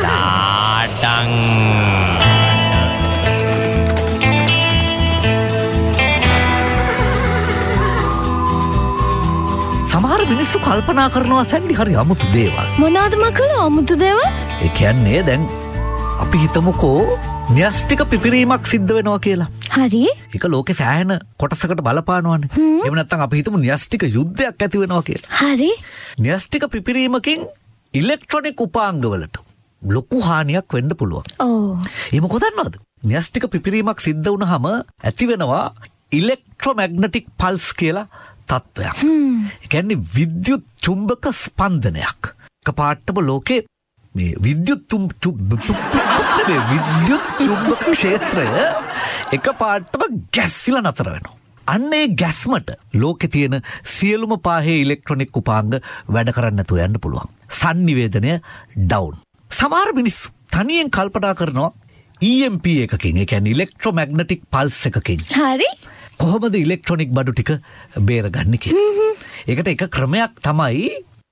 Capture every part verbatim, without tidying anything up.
ලාඩං සමහර මිනිස්සු කල්පනා කරනවා සැන්ඩි හරි අමුතු දේවල්. මොනවද මකල අමුතු දේවල්? ඒ කියන්නේ දැන් අපි හිතමුකෝ න්‍යෂ්ටික පිපිරීමක් සිද්ධ වෙනවා කියලා. හරි. ඒක ලෝකේ සෑහෙන කොටසකට බලපානවනේ. එහෙම නැත්නම් අපි හිතමු න්‍යෂ්ටික යුද්ධයක් ඇති වෙනවා කියලා. හරි. න්‍යෂ්ටික පිපිරීමකින් ඉලෙක්ට්‍රොනික උපාංගවලට ලොකු හානියක් වෙන්න පුළුවන්. ඔව්. ඒ මොකද දන්නවද? න්‍යෂ්ටික පිපිරීමක් සිද්ධ වුණාම ඇති වෙනවා ඉලෙක්ට්‍රොමැග්නටික් පල්ස් කියලා තත්ත්වයක්. ඒ කියන්නේ විද්‍යුත් චුම්බක ස්පන්දනයක්. එකපාරටම ලෝකේ මේ විද්‍යුත් මේ විද්‍යුත් චුම්බක ක්ෂේත්‍රය එකපාරටම ගැස්සිලා නතර වෙනවා. අන්න ඒ ගැස්මට ලෝකේ තියෙන සියලුම පාහේ ඉලෙක්ට්‍රොනික උපාංග වැඩ කරන්න නැතුව යන්න පුළුවන්. සංනිවේදනය ඩවුන්. සමහර මිනිස්සු තනියෙන් කල්පනා කරනවා E M P එකකින්, ඒ කියන්නේ ඉලෙක්ට්‍රොමැග්නටික් පල්ස් එකකින්. හරි. කොහොමද ඉලෙක්ට්‍රොනික බඩු ටික බේරගන්නේ කියලා. ඒකට එක ක්‍රමයක් තමයි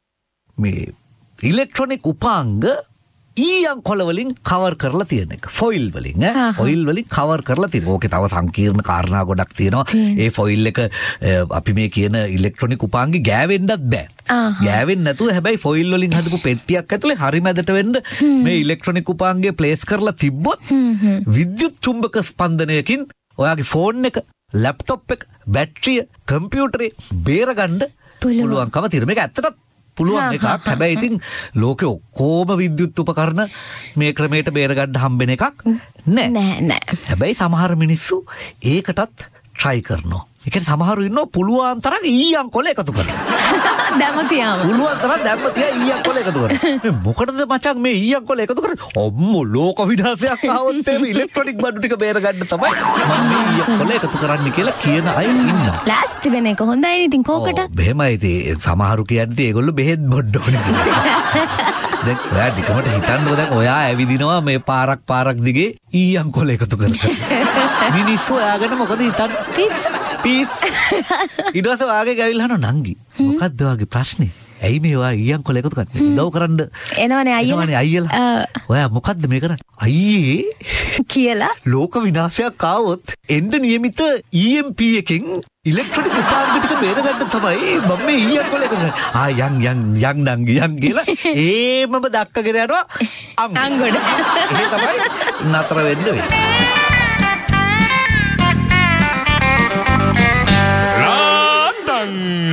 මේ ඉලෙක්ට්‍රොනික උපාංග ඊයන් කොළ වලින් කවර් කරලා තියෙන එක. ෆොයිල් වලින් ඈ ෆොයිල් වලින් කවර් කරලා තියෙන. ඕකේ තව සංකීර්ණ කාරණා ගොඩක් තියෙනවා. ඒ ෆොයිල් එක අපි මේ කියන ඉලෙක්ට්‍රොනික උපාංගේ ගෑවෙන්නත් බෑ. ගෑවෙන්නේ නැතුව හැබැයි ෆොයිල් වලින් හදපු පෙට්ටියක් ඇතුලේ හරි මැදට වෙන්න මේ ඉලෙක්ට්‍රොනික උපාංගේ ප්ලේස් කරලා තිබ්බොත් විද්‍යුත් චුම්බක ස්පන්දනයකින් ඔයාගේ ෆෝන් එක, ලැප්ටොප් එක, බැටරිය, කම්පියුටරේ බේරගන්න පුළුවන්කම තියෙනවා. මේක ඇත්තටම පුළුවන් එකක්. හැබැයි ඉතින් ලෝකෙ ඔක්කොම විද්‍යුත් උපකරණ මේ ක්‍රමයට බේරගන්න හම්බෙන එකක් නෑ. නෑ නෑ. හැබැයි සමහර මිනිස්සු ඒකටත් try කරනවා. ඒ කියන්නේ සමහරු ඉන්නවා පුළුවන් තරම් ඊයන් කොළ එකතු කරනවා. දැම්ම තියාම. පුළුවන් තරම් දැම්ම තියා ඊයන් කොළ එකතු කරනවා. මේ මොකටද මචං මේ ඊයන් කොළ එකතු කරන්නේ? ඔම්මෝ ලෝක විනාශයක් ආවොත් මේ ඉලෙක්ට්‍රොනික බඩු ටික බේරගන්න තමයි මම මේ ඊයන් කොළ එකතු කරන්න කියලා කියන අය ඉන්නවා. ලෑස්ති වෙන එක හොඳයි ඉතින් කෝකට. ඔව් මෙහෙමයි ඉතින් සමහරු කියන්නේ ඒගොල්ලෝ බෙහෙත් බොන්න ඕනේ කියලා. දැන් ඔයා ඩිකමට හිතන්නකෝ දැන් ඔයා ඇවිදිනවා මේ පාරක් පාරක් දිගේ ඊයන් කොළ එකතු කරලා. මිනිස්සු ඔයාගෙන මොකද හිතන්නේ? පිස් පිස්. ඊට පස්සේ ඔයාගේ ගෑවිලා අහනවා නංගි. මොකද්ද ඔයාගේ ප්‍රශ්නේ? ඇයි මේ ඔයා ඊයන් කොළ එකතු කරන්නේ? උදව් කරන්න එනවනේ අයියලා. එනවනේ අයියලා. ඔයා මොකද්ද මේ කරන්නේ? අයියේ කියලා ලෝක විනාශයක් ආවොත් එන්න නියමිත E M P එකෙන් ඉලෙක්ට්‍රොනික උපාංග ටික බේරගන්න තමයි මම මේ ඊයන් කොළ එකතු කරන්නේ. ආ යන් යන් යන් නංගි යන් කියලා ඒමම දක්කගෙන යනවා අංග. අංගොඩ. ඒ තමයි නතර වෙන්න වෙන්නේ. ලාඩං